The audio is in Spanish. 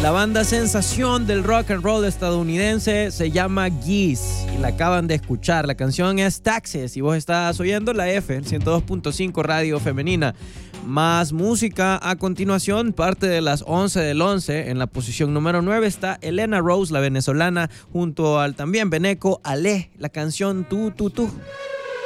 La banda sensación del rock and roll estadounidense se llama Geese y la acaban de escuchar. La canción es Taxes y vos estás oyendo la F, el 102.5 Radio Femenina. Más música a continuación, parte de las 11 del 11. En la posición número 9 está Elena Rose, la venezolana, junto al también veneco Ale, la canción Tú, Tú, Tú.